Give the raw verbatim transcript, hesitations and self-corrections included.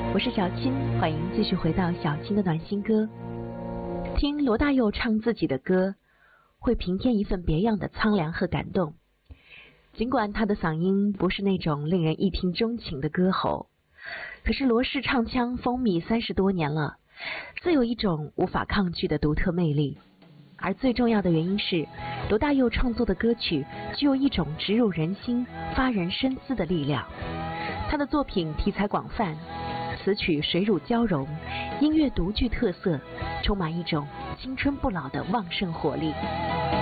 我是小青，欢迎继续回到小青的暖心歌。听罗大佑唱自己的歌，会平添一份别样的苍凉和感动。尽管他的嗓音不是那种令人一听钟情的歌喉，可是罗氏唱腔风靡三十多年了，自有一种无法抗拒的独特魅力。而最重要的原因是，罗大佑创作的歌曲具有一种植入人心、发人深思的力量。他的作品题材广泛，词曲水乳交融，音乐独具特色，充满一种青春不老的旺盛活力。